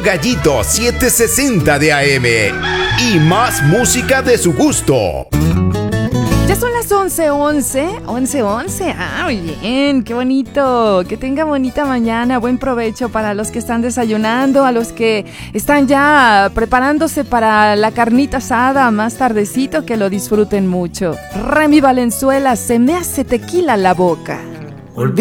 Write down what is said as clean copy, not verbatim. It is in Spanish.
Gallito 760 de AM y más música de su gusto. Ya son las 11:11. Ah, muy bien, qué bonito. Que tenga bonita mañana, buen provecho para los que están desayunando, a los que están ya preparándose para la carnita asada más tardecito, que lo disfruten mucho. Remy Valenzuela, se me hace tequila la boca.